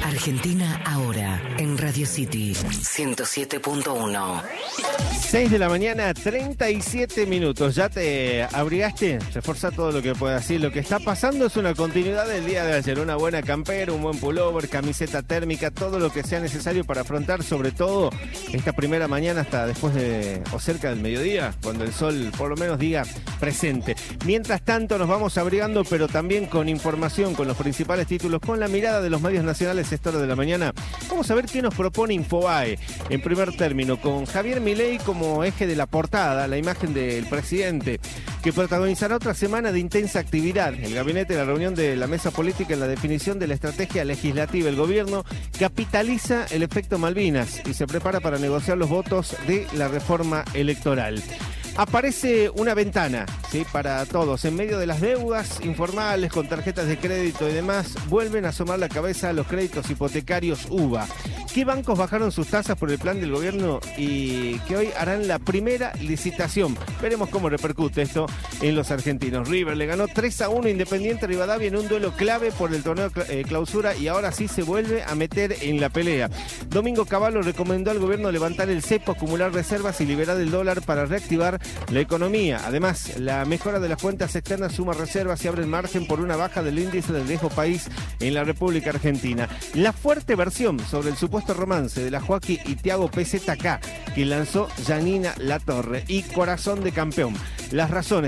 Argentina ahora en Radio City 107.1. 6 de la mañana, 37 minutos. ¿Ya te abrigaste? Reforza todo lo que puedas. Lo que está pasando es una continuidad del día de ayer. Una buena campera, un buen pullover, camiseta térmica, todo lo que sea necesario para afrontar, sobre todo esta primera mañana hasta después de o cerca del mediodía, cuando el sol por lo menos diga presente. Mientras tanto nos vamos abrigando, pero también con información, con los principales títulos, con la mirada de los medios nacionales esta hora de la mañana. Vamos a ver qué nos propone Infobae. En primer término, con Javier Milei como eje de la portada, la imagen del presidente, que protagonizará otra semana de intensa actividad. El gabinete de la reunión de la mesa política en la definición de la estrategia legislativa. El gobierno capitaliza el efecto Malvinas y se prepara para negociar los votos de la reforma electoral. Aparece una ventana, ¿sí?, para todos. En medio de las deudas informales con tarjetas de crédito y demás, vuelven a asomar la cabeza los créditos hipotecarios UBA. ¿Qué bancos bajaron sus tasas por el plan del gobierno y que hoy harán la primera licitación? Veremos cómo repercute esto en los argentinos. River le ganó 3-1 Independiente Rivadavia en un duelo clave por el torneo clausura y ahora sí se vuelve a meter en la pelea. Domingo Cavallo recomendó al gobierno levantar el cepo, acumular reservas y liberar el dólar para reactivar la economía. Además, la mejora de las cuentas externas suma reservas y abre el margen por una baja del índice del riesgo país en la República Argentina. La fuerte versión sobre el supuesto romance de la Joaquí y Tiago PZK que lanzó Janina Latorre y Corazón de Campeón. Las razones